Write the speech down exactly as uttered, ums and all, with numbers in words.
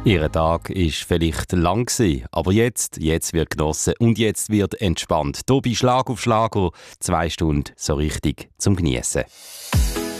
Ihr Tag war vielleicht lang gewesen, aber jetzt, jetzt wird genossen und jetzt wird entspannt. Hier bei Schlag auf Schlag, zwei Stunden so richtig zum Geniessen.